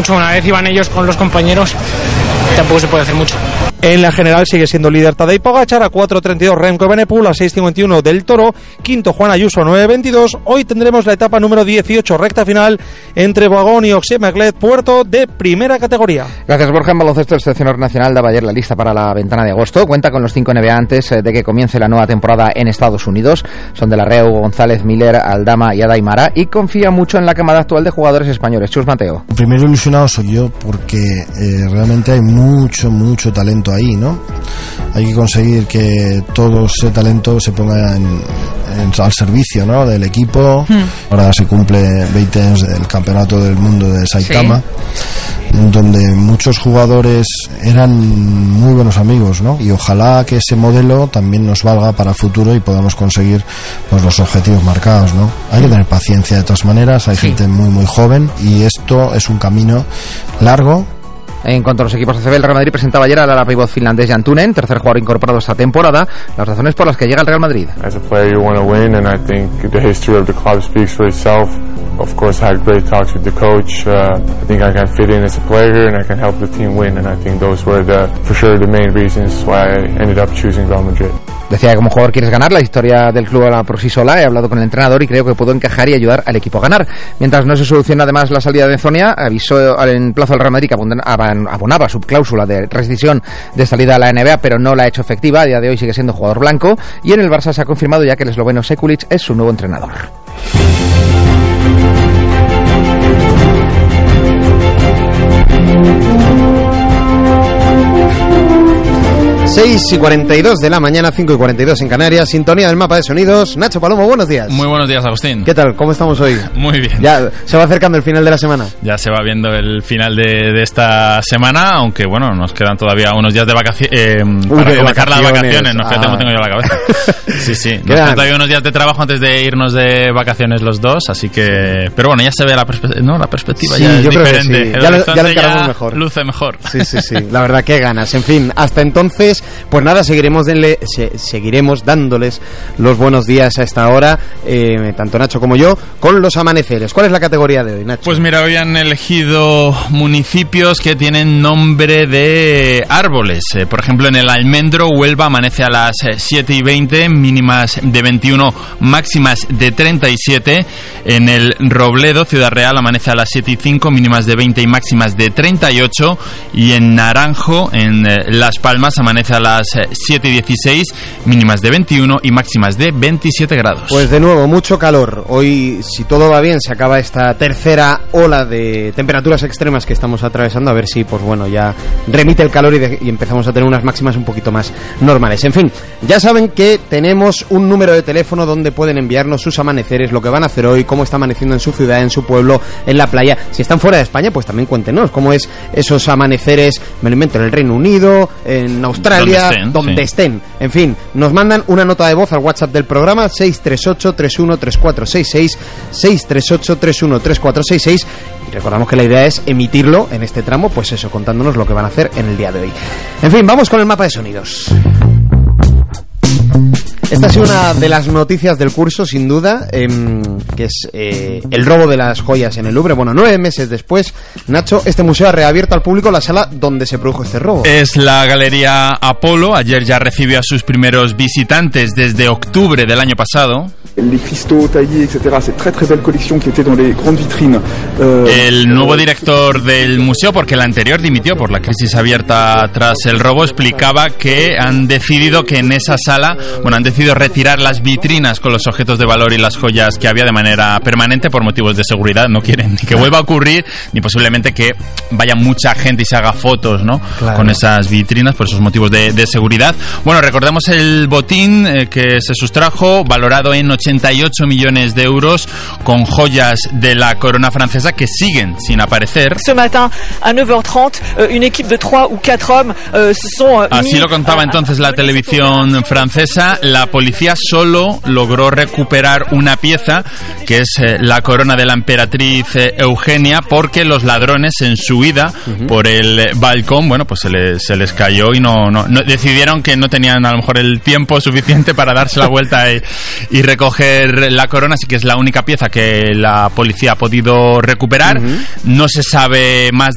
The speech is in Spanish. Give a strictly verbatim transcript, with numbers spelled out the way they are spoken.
mucho. Una vez iban ellos con los compañeros, tampoco se puede hacer mucho. En la general sigue siendo líder Tadej Pogačar a cuatro treinta y dos, Remco Evenepoel a seis cincuenta y uno del Toro, quinto Juan Ayuso nueve veintidós. Hoy tendremos la etapa número dieciocho, recta final entre Boagón y Oxy-Merced, puerto de primera categoría. Gracias, Borja. En baloncesto, el seleccionador nacional daba ayer la lista para la ventana de agosto. Cuenta con los cinco N B A antes de que comience la nueva temporada en Estados Unidos. Son de la Rea, Hugo González, Miller, Aldama y Adaimara, y confía mucho en la camada actual de jugadores españoles. Chus Mateo. El primero ilusionado soy yo porque eh, realmente hay mucho, mucho talento ahí, ¿no? Hay que conseguir que todo ese talento se ponga en, en, al servicio, ¿no?, del equipo. Hmm. Ahora se cumple veinte años del Campeonato del Mundo de Saitama, ¿sí?, donde muchos jugadores eran muy buenos amigos, ¿no? Y ojalá que ese modelo también nos valga para el futuro y podamos conseguir, pues, los objetivos marcados, ¿no? Hay que tener paciencia de todas maneras, hay sí. gente muy muy joven y esto es un camino largo. En cuanto a los equipos A C B, el Real Madrid presentaba ayer al ala pívot finlandés Jan Tunen, tercer jugador incorporado esta temporada. Las razones por las que llega el Real Madrid. As a player you want to win, and I think the history of the club speaks for itself. Of course, I had great talks with the coach. Uh, I think I can fit in as a player and I can help the team win, and I think those were the, for sure, the main reasons why I ended up choosing Real Madrid. Decía que como jugador quieres ganar, la historia del club habla por sí sola. He hablado con el entrenador y creo que puedo encajar y ayudar al equipo a ganar. Mientras no se soluciona además la salida de Zonia, avisó en plazo al Real Madrid que abonaba su cláusula de rescisión de salida a la N B A, pero no la ha hecho efectiva. A día de hoy sigue siendo jugador blanco y en el Barça se ha confirmado ya que el esloveno Sekulic es su nuevo entrenador. seis y cuarenta y dos de la mañana, cinco y cuarenta y dos en Canarias, sintonía del mapa de sonidos. Nacho Palomo, buenos días. Muy buenos días, Agustín. ¿Qué tal? ¿Cómo estamos hoy? Muy bien. Ya se va acercando el final de la semana. Ya se va viendo el final de, de esta semana, aunque bueno, nos quedan todavía unos días de vacaciones eh, para comenzar las vacaciones. No, fíjate, no tengo yo la cabeza. Sí, sí. Nos quedan todavía unos días de trabajo antes de irnos de vacaciones los dos, así que... Pero bueno, ya se ve la, perspe... no, la perspectiva, sí, ya es yo diferente. Creo que sí. Ya lo, ya lo encaramos mejor. Luce mejor. Sí, sí, sí. La verdad, qué ganas. En fin, hasta entonces, pues nada, seguiremos denle, se, seguiremos dándoles los buenos días a esta hora, eh, tanto Nacho como yo, con los amaneceres. ¿Cuál es la categoría de hoy, Nacho? Pues mira, hoy han elegido municipios que tienen nombre de árboles. Eh, por ejemplo, en el Almendro, Huelva, amanece a las siete y veinte, mínimas de veintiuno, máximas de treinta y siete. En el Robledo, Ciudad Real, amanece a las siete y cinco, mínimas de veinte y máximas de treinta y ocho. Y en Naranjo, en eh, Las Palmas, amanece a las siete y dieciséis, mínimas de veintiuno y máximas de veintisiete grados. Pues de nuevo, mucho calor. Hoy, si todo va bien, se acaba esta tercera ola de temperaturas extremas que estamos atravesando, a ver si, pues bueno, ya remite el calor y, de, y empezamos a tener unas máximas un poquito más normales. En fin, ya saben que tenemos un número de teléfono donde pueden enviarnos sus amaneceres, lo que van a hacer hoy, cómo está amaneciendo en su ciudad, en su pueblo, en la playa. Si están fuera de España, pues también cuéntenos cómo es esos amaneceres, me lo invento, en el Reino Unido, en Australia, donde estén, donde sí. estén. En fin, nos mandan una nota de voz al WhatsApp del programa seis tres ocho, tres uno tres cuatro seis seis, seis tres ocho, tres uno tres cuatro seis seis, y recordamos que la idea es emitirlo en este tramo, pues eso, contándonos lo que van a hacer en el día de hoy. En fin, vamos con el mapa de sonidos. Esta ha sido una de las noticias del curso, sin duda, eh, que es eh, el robo de las joyas en el Louvre. Bueno, nueve meses después, Nacho, este museo ha reabierto al público la sala donde se produjo este robo. Es la Galería Apolo. Ayer ya recibió a sus primeros visitantes desde octubre del año pasado. Les cristaux taillés, etcétera, c'est très très belle collection qui était dans les grandes vitrines. El nuevo director del museo, porque el anterior dimitió por la crisis abierta tras el robo, explicaba que han decidido que en esa sala, bueno, han decidido retirar las vitrinas con los objetos de valor y las joyas que había de manera permanente por motivos de seguridad. No quieren ni que vuelva a ocurrir, ni posiblemente que vaya mucha gente y se haga fotos, ¿no? Claro. Con esas vitrinas por esos motivos de, de seguridad. Bueno, recordemos el botín eh, que se sustrajo, valorado en ochenta y ocho millones de euros, con joyas de la corona francesa que siguen sin aparecer. Ce matin a nueve heures treinta, una equipe de tres o cuatro hommes se son... Así lo contaba entonces la televisión francesa. La policía solo logró recuperar una pieza, que es eh, la corona de la emperatriz eh, Eugenia, porque los ladrones en su huida uh-huh. por el eh, balcón, bueno, pues se les, se les cayó y no, no, no decidieron que no tenían a lo mejor el tiempo suficiente para darse la vuelta y, y recoger la corona, así que es la única pieza que la policía ha podido recuperar. Uh-huh. No se sabe más